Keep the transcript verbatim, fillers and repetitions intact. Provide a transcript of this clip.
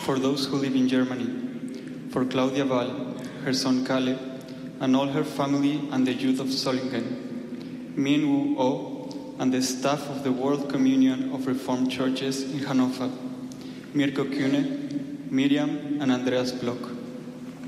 for those who live in Germany, for Claudia Val, her son Caleb, and all her family and the youth of Solingen, Min Woo Oh, and the staff of the World Communion of Reformed Churches in Hanover, Mirko Kühne, Miriam, and Andreas Block.